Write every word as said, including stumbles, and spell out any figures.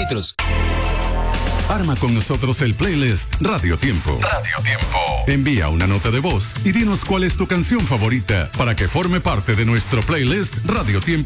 litros. Arma con nosotros el playlist Radio Tiempo. Radio Tiempo. Envía una nota de voz y dinos cuál es tu canción favorita para que forme parte de nuestro playlist Radio Tiempo.